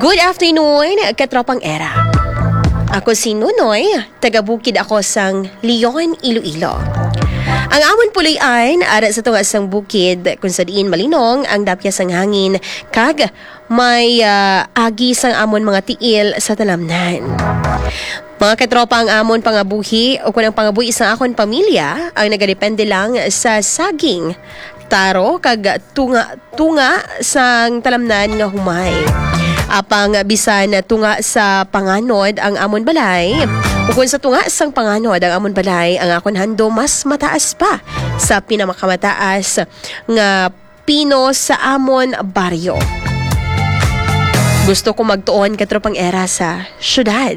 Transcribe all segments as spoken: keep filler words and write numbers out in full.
Good afternoon, katropang era. Ako si Nunoy, taga-bukid ako sang Leon, Iloilo. Ang amon puloy ay ara sa tunga sang bukid kung sa diin malinong ang dapya sang hangin kag may uh, agi sang amon mga tiil sa talamnan. Mga katropa, ang amon pangabuhi o kung ang pangabuhi sa akon pamilya ang nagadepende lang sa saging, taro kag tunga-tunga sang talamnan nga humay. Apang bisan tunga sa panganod ang amon balay, ukon sa tunga sang panganod ang amon balay, ang akon hando mas mataas pa sa pinamakamataas nga pino sa amon baryo. Gusto ko magtuon katropang era sa syudad.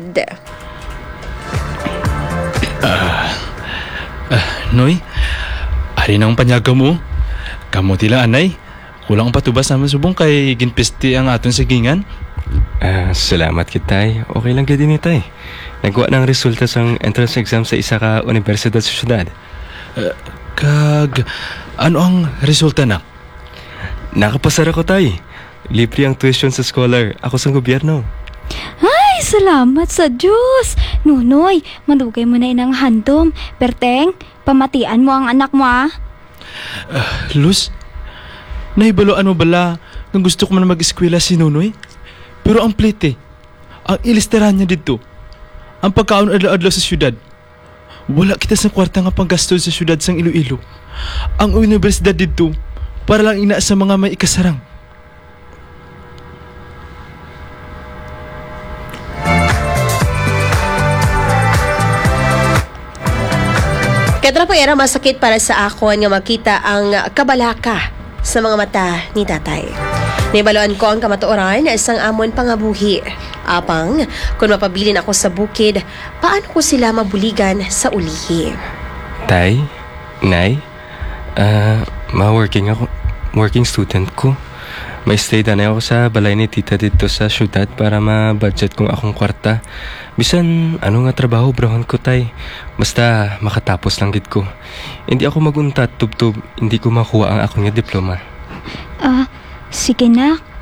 Ah, uh, uh, Noy, ari nang panyaga mo. Kamu tila anay. Kulang patubas naman subong kay ginpesti ang aton sagingan. Ah, uh, salamat kitay. Okay lang gid ni tay. Nagwa ng resulta sang entrance exam sa isa ka universidad sa syudad. Uh, kag ano ang resulta na? Nakapasara ko tay. Libre ang tuition sa scholar. Ako sa gobyerno. Ay, salamat sa Diyos. Nunoy, madugay mo na inang handom. Perteng, pamatian mo ang anak mo ah. Uh, Luz, naibaloan mo bala nang gusto ko man mag-eskwela si Nunoy? Pero ang plete, ang ilisterahan niya dito, ang pagkaon adlaw-adlaw sa syudad. Wala kita sa kwarta nga panggasto sa syudad sang Iloilo. Ang universidad dito, para lang ina sa mga may ikasarang. Katropa era, masakit para sa akon nga makita ang kabalaka sa mga mata ni tatay. Nibaloan ko ang kamatuoran sang amon pangabuhi. Apang, kung mapabilin ako sa bukid, paano ko sila mabuligan sa ulihi? Tay, Nay, ah, uh, ma-working ako, working student ko. May stay danay ako sa balay ni tita dito sa syudad para ma-budget kong akong kwarta. Bisan, ano nga trabaho brahon ko tay. Basta makatapos lang gid ko. Hindi ako maguntat tub-tub, hindi ko makuha ang akong nga diploma. Ah, uh, sige nak.